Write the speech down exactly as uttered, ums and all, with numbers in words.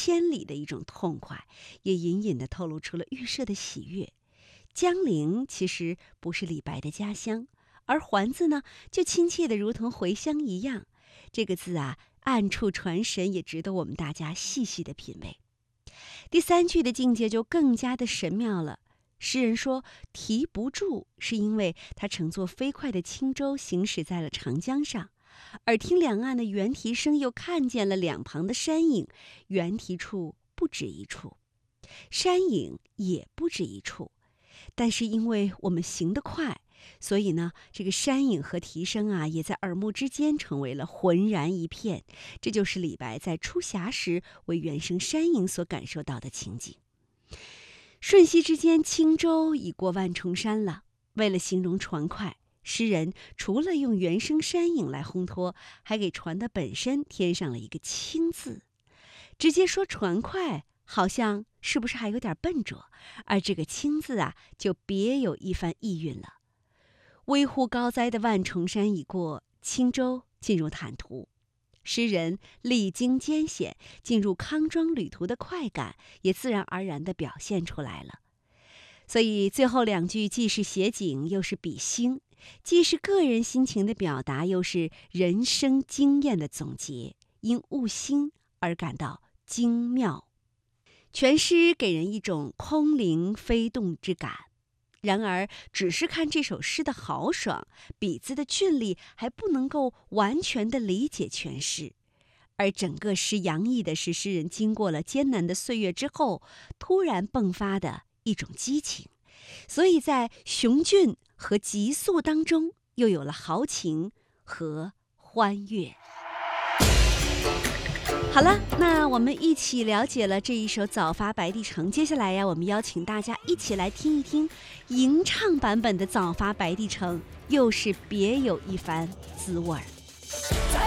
千里的一种痛快，也隐隐地透露出了预设的喜悦。江陵其实不是李白的家乡，而环字呢，就亲切的如同回乡一样。这个字啊，暗处传神，也值得我们大家细细的品味。第三句的境界就更加的神妙了。诗人说提不住，是因为他乘坐飞快的轻舟行驶在了长江上，耳听两岸的猿啼声，又看见了两旁的山影，猿啼处不止一处，山影也不止一处。但是因为我们行得快，所以呢，这个山影和啼声啊，也在耳目之间成为了浑然一片。这就是李白在出峡时为原声山影所感受到的情景。瞬息之间，轻舟已过万重山了。为了形容船快，诗人除了用原声山影来烘托，还给船的本身添上了一个轻字。直接说船快，好像是不是还有点笨拙？而这个轻字啊，就别有一番意蕴了。危乎高哉的万重山已过，轻舟进入坦途。诗人历经艰险，进入康庄旅途的快感，也自然而然地表现出来了。所以最后两句既是写景，又是比兴，既是个人心情的表达，又是人生经验的总结，因悟心而感到精妙。全诗给人一种空灵飞动之感。然而只是看这首诗的豪爽，笔字的俊丽，还不能够完全的理解全诗。而整个诗洋溢的是诗人经过了艰难的岁月之后，突然迸发的一种激情。所以在雄峻和急速当中，又有了豪情和欢悦。好了，那我们一起了解了这一首《早发白帝城》。接下来呀，我们邀请大家一起来听一听吟唱版本的《早发白帝城》，又是别有一番滋味儿。